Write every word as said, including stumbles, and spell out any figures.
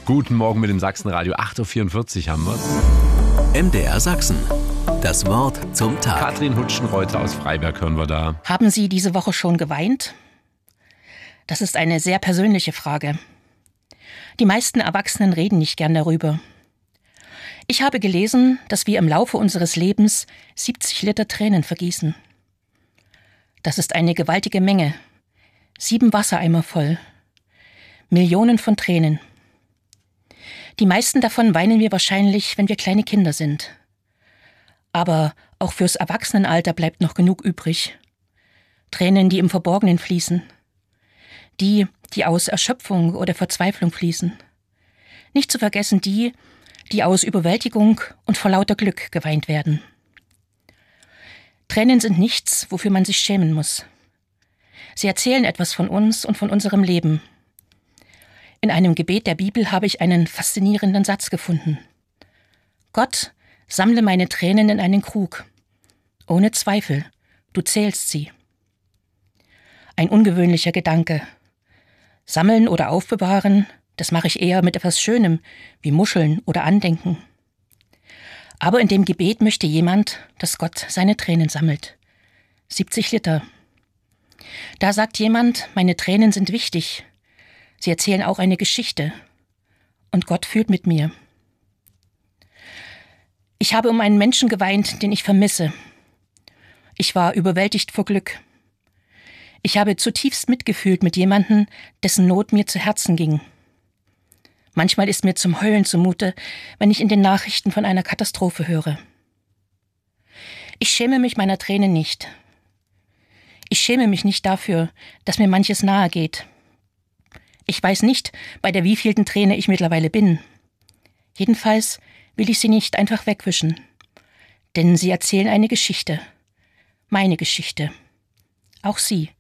Guten Morgen mit dem Sachsenradio. acht Uhr vierundvierzig haben wir. M D R Sachsen. Das Wort zum Tag. Katrin Hutschenreuter aus Freiberg hören wir da. Haben Sie diese Woche schon geweint? Das ist eine sehr persönliche Frage. Die meisten Erwachsenen reden nicht gern darüber. Ich habe gelesen, dass wir im Laufe unseres Lebens siebzig Liter Tränen vergießen. Das ist eine gewaltige Menge. Sieben Wassereimer voll. Millionen von Tränen. Die meisten davon weinen wir wahrscheinlich, wenn wir kleine Kinder sind. Aber auch fürs Erwachsenenalter bleibt noch genug übrig. Tränen, die im Verborgenen fließen. Die, die aus Erschöpfung oder Verzweiflung fließen. Nicht zu vergessen die, die aus Überwältigung und vor lauter Glück geweint werden. Tränen sind nichts, wofür man sich schämen muss. Sie erzählen etwas von uns und von unserem Leben. In einem Gebet der Bibel habe ich einen faszinierenden Satz gefunden. Gott, sammle meine Tränen in einen Krug. Ohne Zweifel, du zählst sie. Ein ungewöhnlicher Gedanke. Sammeln oder aufbewahren, das mache ich eher mit etwas Schönem, wie Muscheln oder Andenken. Aber in dem Gebet möchte jemand, dass Gott seine Tränen sammelt. siebzig Liter. Da sagt jemand, meine Tränen sind wichtig. Sie erzählen auch eine Geschichte. Und Gott fühlt mit mir. Ich habe um einen Menschen geweint, den ich vermisse. Ich war überwältigt vor Glück. Ich habe zutiefst mitgefühlt mit jemandem, dessen Not mir zu Herzen ging. Manchmal ist mir zum Heulen zumute, wenn ich in den Nachrichten von einer Katastrophe höre. Ich schäme mich meiner Tränen nicht. Ich schäme mich nicht dafür, dass mir manches nahe geht. Ich weiß nicht, bei der wievielten Träne ich mittlerweile bin. Jedenfalls will ich sie nicht einfach wegwischen. Denn sie erzählen eine Geschichte. Meine Geschichte. Auch sie